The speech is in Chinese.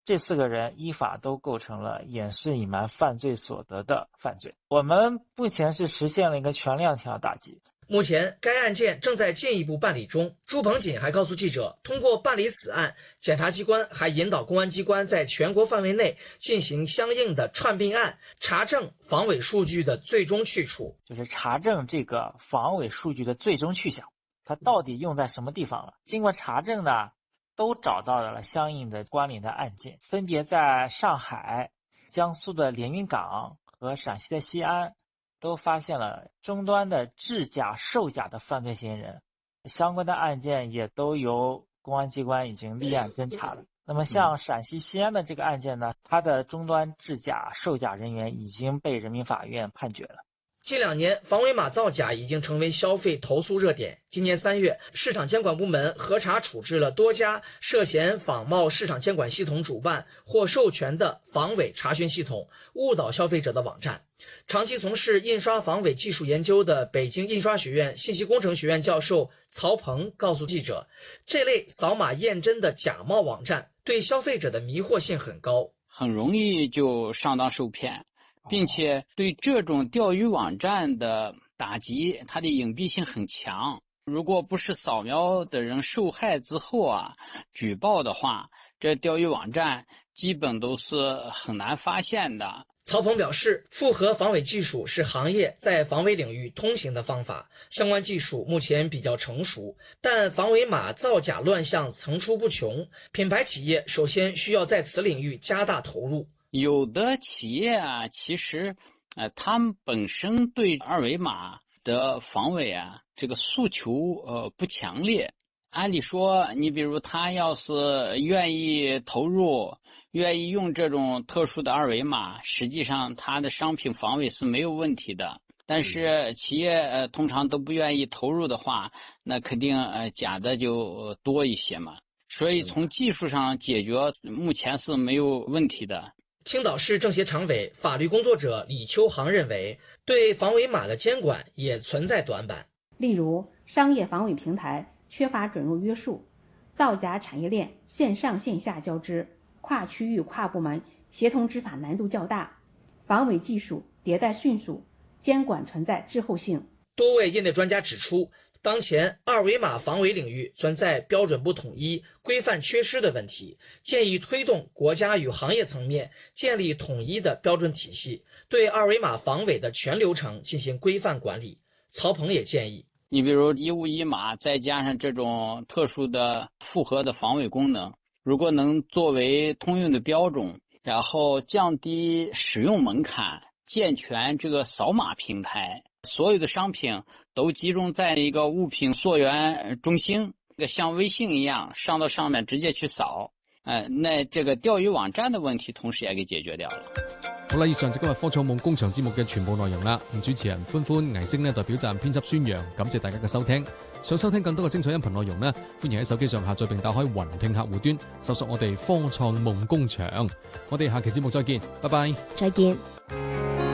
这4个人依法都构成了掩饰隐瞒犯罪所得的犯罪。我们目前是实现了一个全链条打击。 目前该案件正在进一步办理中。朱鹏锦还告诉记者，通过办理此案，检察机关还引导公安机关在全国范围内进行相应的串并案，查证防伪数据的最终去处， 就是查证这个防伪数据的最终去向，它到底用在什么地方了。经过查证呢，都找到了相应的关联的案件，分别在上海、江苏的连云港和陕西的西安都发现了终端的制假售假的犯罪嫌疑人，相关的案件也都由公安机关已经立案侦查了。那么像陕西西安的这个案件呢，它的终端制假售假人员已经被人民法院判决了。 近2年，防伪码造假已经成为消费投诉热点。今年3月，市场监管部门核查处置了多家涉嫌仿冒市场监管系统主办或授权的防伪查询系统，误导消费者的网站。长期从事印刷防伪技术研究的北京印刷学院信息工程学院教授曹鹏告诉记者，这类扫码验真的假冒网站对消费者的迷惑性很高， 很容易就上当受骗，并且对这种钓鱼网站的打击，它的隐蔽性很强。如果不是扫描的人受害之后举报的话，这钓鱼网站基本都是很难发现的。 曹鹏表示，复合防伪技术是行业在防伪领域通行的方法，相关技术目前比较成熟，但防伪码造假乱象层出不穷，品牌企业首先需要在此领域加大投入。 有的企业其实他们本身对二维码的防伪这个诉求不强烈。按理说，你比如他要是愿意投入，愿意用这种特殊的二维码，实际上他的商品防伪是没有问题的。但是企业通常都不愿意投入的话，那肯定假的就多一些嘛。所以从技术上解决，目前是没有问题的。 青岛市政协常委、法律工作者李秋航认为，对防伪码的监管也存在短板。 例如，商业防伪平台缺乏准入约束，造假产业链线上线下交织，跨区域跨部门协同执法难度较大，防伪技术迭代迅速，监管存在滞后性。 多位业内专家指出，当前二维码防伪领域存在标准不统一、规范缺失的问题，建议推动国家与行业层面建立统一的标准体系，对二维码防伪的全流程进行规范管理。曹鹏也建议， 你比如一物一码，再加上这种特殊的复合的防伪功能，如果能作为通用的标准，然后降低使用门槛，健全这个扫码平台，所有的商品都集中在一个物品溯源中心，像微信一样上到上面直接去掃，那這個釣魚網站的問題同時也給解決掉了。 好啦，以上就今日科創夢工場節目嘅全部內容啦。主持人歡歡、倪星呢代表站編輯宣揚，感謝大家嘅收聽。想收聽更多嘅精彩音頻內容呢，歡迎喺手機上下載並打開雲聽客戶端，搜索我哋科創夢工場。我哋下期節目再見，拜拜。 再見。